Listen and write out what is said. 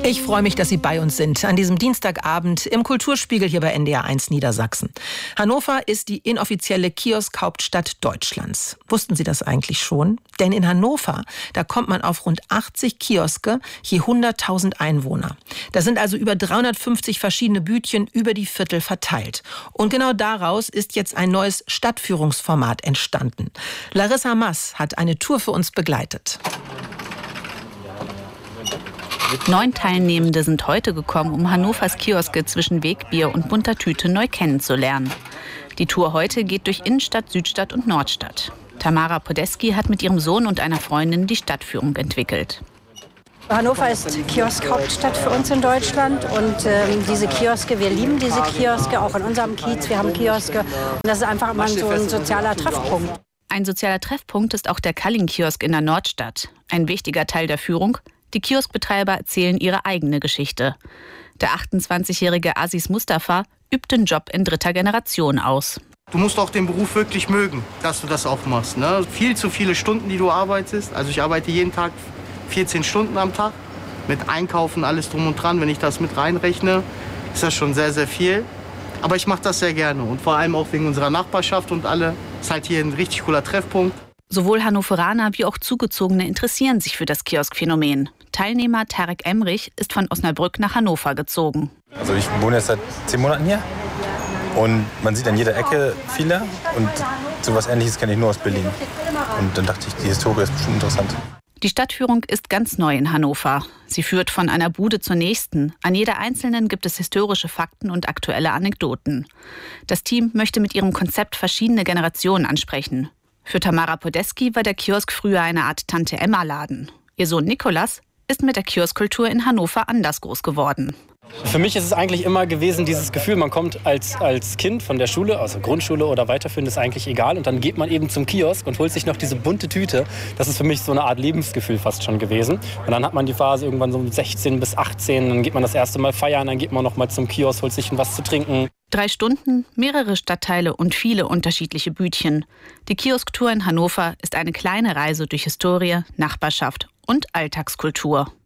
Ich freue mich, dass Sie bei uns sind an diesem Dienstagabend im Kulturspiegel hier bei NDR1 Niedersachsen. Hannover ist die inoffizielle Kiosk-Hauptstadt Deutschlands. Wussten Sie das eigentlich schon? Denn in Hannover, da kommt man auf rund 80 Kioske je 100.000 Einwohner. Da sind also über 350 verschiedene Bütchen über die Viertel verteilt. Und genau daraus ist jetzt ein neues Stadtführungsformat entstanden. Larissa Mass hat eine Tour für uns begleitet. 9 Teilnehmende sind heute gekommen, um Hannovers Kioske zwischen Wegbier und bunter Tüte neu kennenzulernen. Die Tour heute geht durch Innenstadt, Südstadt und Nordstadt. Tamara Podeski hat mit ihrem Sohn und einer Freundin die Stadtführung entwickelt. Hannover ist Kiosk-Hauptstadt für uns in Deutschland und diese Kioske, wir lieben diese Kioske, auch in unserem Kiez, wir haben Kioske. Und das ist einfach immer so ein sozialer Treffpunkt. Ein sozialer Treffpunkt ist auch der Kalling-Kiosk in der Nordstadt. Ein wichtiger Teil der Führung: die Kioskbetreiber erzählen ihre eigene Geschichte. Der 28-jährige Aziz Mustafa übt den Job in 3. Generation aus. Du musst auch den Beruf wirklich mögen, dass du das auch machst. Ne? Viel zu viele Stunden, die du arbeitest. Also ich arbeite jeden Tag 14 Stunden am Tag. Mit Einkaufen, alles drum und dran. Wenn ich das mit reinrechne, ist das schon sehr, sehr viel. Aber ich mache das sehr gerne. Und vor allem auch wegen unserer Nachbarschaft und alle. Ist halt hier ein richtig cooler Treffpunkt. Sowohl Hannoveraner wie auch Zugezogene interessieren sich für das Kioskphänomen. Teilnehmer Tarek Emrich ist von Osnabrück nach Hannover gezogen. Also ich wohne jetzt seit 10 Monaten hier und man sieht an jeder Ecke viele und sowas Ähnliches kenne ich nur aus Berlin. Und dann dachte ich, die Historie ist bestimmt interessant. Die Stadtführung ist ganz neu in Hannover. Sie führt von einer Bude zur nächsten. An jeder einzelnen gibt es historische Fakten und aktuelle Anekdoten. Das Team möchte mit ihrem Konzept verschiedene Generationen ansprechen. Für Tamara Podeski war der Kiosk früher eine Art Tante-Emma-Laden. Ihr Sohn Nikolas ist mit der Kioskkultur in Hannover anders groß geworden. Für mich ist es eigentlich immer gewesen, dieses Gefühl, man kommt als Kind von der Schule, also Grundschule oder weiterführend, ist eigentlich egal. Und dann geht man eben zum Kiosk und holt sich noch diese bunte Tüte. Das ist für mich so eine Art Lebensgefühl fast schon gewesen. Und dann hat man die Phase irgendwann so mit 16 bis 18, dann geht man das erste Mal feiern, dann geht man noch mal zum Kiosk, holt sich was zu trinken. 3 Stunden, mehrere Stadtteile und viele unterschiedliche Bütchen. Die Kiosktour in Hannover ist eine kleine Reise durch Historie, Nachbarschaft und Alltagskultur.